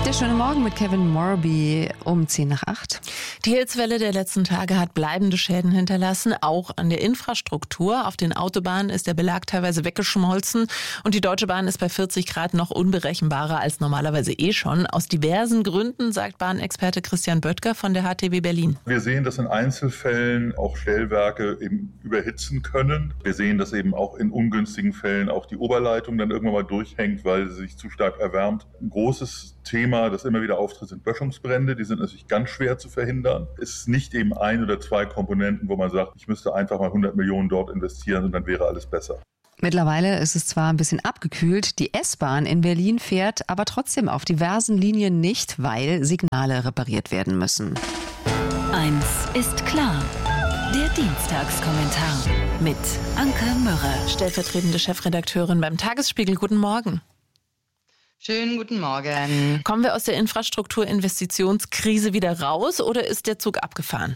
Der schöne Morgen mit Kevin Morby um 7:50. Die Hitzewelle der letzten Tage hat bleibende Schäden hinterlassen, auch an der Infrastruktur. Auf den Autobahnen ist der Belag teilweise weggeschmolzen und die Deutsche Bahn ist bei 40 Grad noch unberechenbarer als normalerweise schon. Aus diversen Gründen, sagt Bahnexperte Christian Böttger von der HTW Berlin. Wir sehen, dass in Einzelfällen auch Stellwerke eben überhitzen können. Wir sehen, dass eben auch in ungünstigen Fällen auch die Oberleitung dann irgendwann mal durchhängt, weil sie sich zu stark erwärmt. Ein großes Thema, das immer wieder auftritt, sind Böschungsbrände. Die sind natürlich ganz schwer zu verhindern. Es ist nicht eben ein oder zwei Komponenten, wo man sagt, ich müsste einfach mal 100 Millionen dort investieren und dann wäre alles besser. Mittlerweile ist es zwar ein bisschen abgekühlt, die S-Bahn in Berlin fährt aber trotzdem auf diversen Linien nicht, weil Signale repariert werden müssen. Eins ist klar. Der Dienstagskommentar mit Anke Mürre, Stellvertretende Chefredakteurin beim Tagesspiegel. Guten Morgen. Schönen guten Morgen. Kommen wir aus der Infrastrukturinvestitionskrise wieder raus oder ist der Zug abgefahren?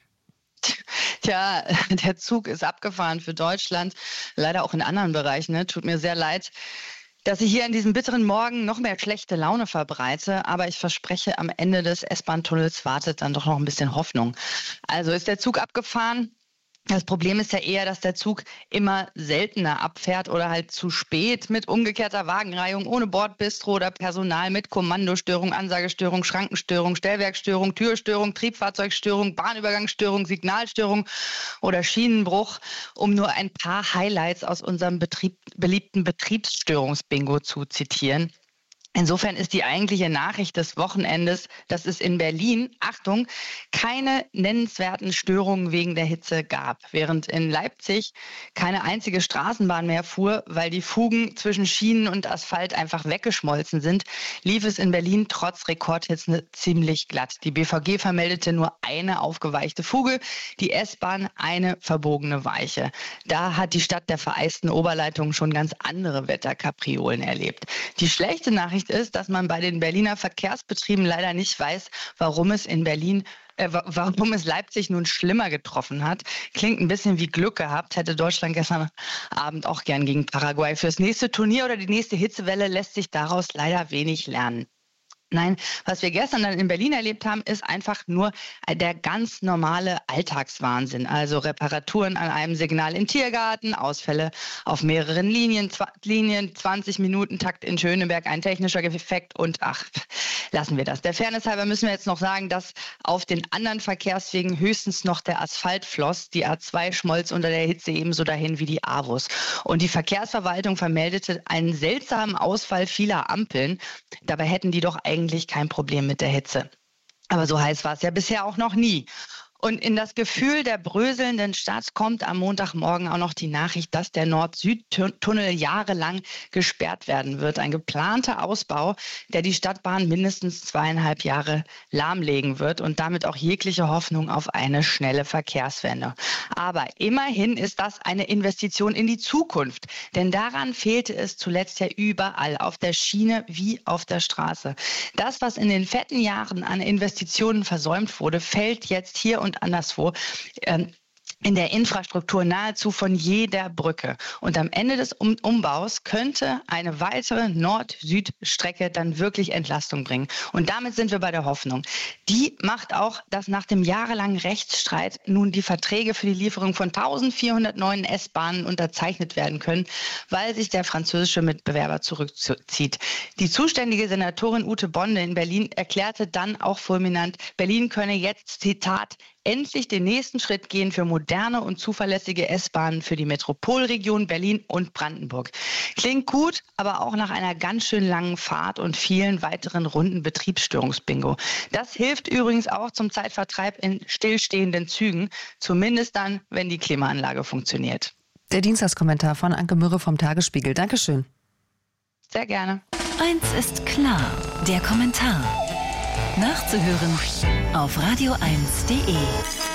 Tja, der Zug ist abgefahren für Deutschland, leider auch in anderen Bereichen. Ne? Tut mir sehr leid, dass ich hier an diesem bitteren Morgen noch mehr schlechte Laune verbreite. Aber ich verspreche, am Ende des S-Bahn-Tunnels wartet dann doch noch ein bisschen Hoffnung. Also ist der Zug abgefahren? Das Problem ist ja eher, dass der Zug immer seltener abfährt oder halt zu spät mit umgekehrter Wagenreihung, ohne Bordbistro oder Personal, mit Kommandostörung, Ansagestörung, Schrankenstörung, Stellwerkstörung, Türstörung, Triebfahrzeugstörung, Bahnübergangsstörung, Signalstörung oder Schienenbruch, um nur ein paar Highlights aus unserem beliebten Betriebsstörungsbingo zu zitieren. Insofern ist die eigentliche Nachricht des Wochenendes, dass es in Berlin, Achtung, keine nennenswerten Störungen wegen der Hitze gab. Während in Leipzig keine einzige Straßenbahn mehr fuhr, weil die Fugen zwischen Schienen und Asphalt einfach weggeschmolzen sind, lief es in Berlin trotz Rekordhitze ziemlich glatt. Die BVG vermeldete nur eine aufgeweichte Fuge, die S-Bahn eine verbogene Weiche. Da hat die Stadt der vereisten Oberleitung schon ganz andere Wetterkapriolen erlebt. Die schlechte Nachricht ist, dass man bei den Berliner Verkehrsbetrieben leider nicht weiß, warum es Leipzig nun schlimmer getroffen hat. Klingt ein bisschen wie Glück gehabt, hätte Deutschland gestern Abend auch gern gegen Paraguay. Fürs nächste Turnier oder die nächste Hitzewelle lässt sich daraus leider wenig lernen. Nein, was wir gestern dann in Berlin erlebt haben, ist einfach nur der ganz normale Alltagswahnsinn. Also Reparaturen an einem Signal im Tiergarten, Ausfälle auf mehreren Linien, 20-Minuten-Takt in Schöneberg, ein technischer Defekt und lassen wir das. Der Fairness halber müssen wir jetzt noch sagen, dass auf den anderen Verkehrswegen höchstens noch der Asphalt floss. Die A2 schmolz unter der Hitze ebenso dahin wie die Avus. Und die Verkehrsverwaltung vermeldete einen seltsamen Ausfall vieler Ampeln. Dabei hätten die doch eigentlich kein Problem mit der Hitze. Aber so heiß war es ja bisher auch noch nie. Und in das Gefühl der bröselnden Stadt kommt am Montagmorgen auch noch die Nachricht, dass der Nord-Süd-Tunnel jahrelang gesperrt werden wird. Ein geplanter Ausbau, der die Stadtbahn mindestens 2,5 Jahre lahmlegen wird und damit auch jegliche Hoffnung auf eine schnelle Verkehrswende. Aber immerhin ist das eine Investition in die Zukunft. Denn daran fehlte es zuletzt ja überall, auf der Schiene wie auf der Straße. Das, was in den fetten Jahren an Investitionen versäumt wurde, fällt jetzt hier und anderswo in der Infrastruktur nahezu von jeder Brücke. Und am Ende des Umbaus könnte eine weitere Nord-Süd-Strecke dann wirklich Entlastung bringen. Und damit sind wir bei der Hoffnung. Die macht auch, dass nach dem jahrelangen Rechtsstreit nun die Verträge für die Lieferung von 1400 neuen S-Bahnen unterzeichnet werden können, weil sich der französische Mitbewerber zurückzieht. Die zuständige Senatorin Ute Bonde in Berlin erklärte dann auch fulminant, Berlin könne jetzt, Zitat, endlich den nächsten Schritt gehen für moderne und zuverlässige S-Bahnen für die Metropolregion Berlin und Brandenburg. Klingt gut, aber auch nach einer ganz schön langen Fahrt und vielen weiteren Runden Betriebsstörungsbingo. Das hilft übrigens auch zum Zeitvertreib in stillstehenden Zügen, zumindest dann, wenn die Klimaanlage funktioniert. Der Dienstagskommentar von Anke Mürre vom Tagesspiegel. Dankeschön. Sehr gerne. Eins ist klar, der Kommentar. Nachzuhören auf radio1.de.